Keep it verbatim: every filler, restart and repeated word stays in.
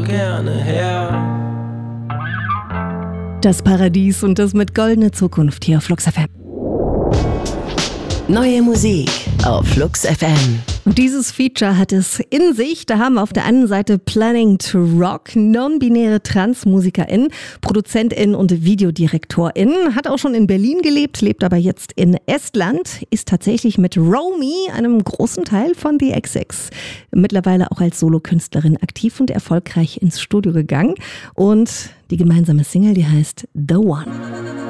gerne her. Das Paradies und das mit Goldene Zukunft hier auf Flux F M. Neue Musik auf Flux F M. Und dieses Feature hat es in sich. Da haben wir auf der einen Seite Planning to Rock, non-binäre Transmusikerin, Produzentin und Videodirektorin, hat auch schon in Berlin gelebt, lebt aber jetzt in Estland, ist tatsächlich mit Romy, einem großen Teil von The X X, mittlerweile auch als Solokünstlerin aktiv und erfolgreich ins Studio gegangen. Und die gemeinsame Single, die heißt The One.